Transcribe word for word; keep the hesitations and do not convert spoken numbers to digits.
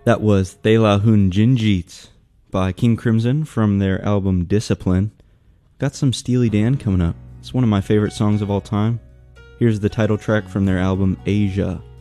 That was Thela Hun Jinjit by King Crimson from their album Discipline. Got some Steely Dan coming up. It's one of my favorite songs of all time. Here's the title track from their album Asia.